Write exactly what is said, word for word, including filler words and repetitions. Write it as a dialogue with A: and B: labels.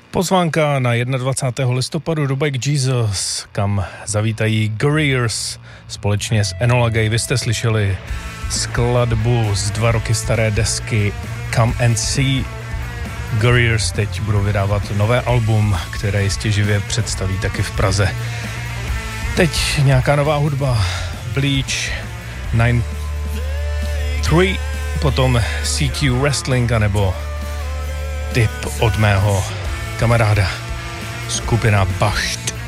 A: Pozvánka na dvacátého prvního listopadu do Bike Jesus, kam zavítají Guerriers společně s Enola Gay. Vy jste slyšeli skladbu z dva roky staré desky Come and See. Guerriers teď budou vydávat nové album, které jistě živě představí taky v Praze. Teď nějaká nová hudba. Bleach, Nine Three, potom C Q Wrestling, anebo tip od mého kamaráda, skupina Bašt.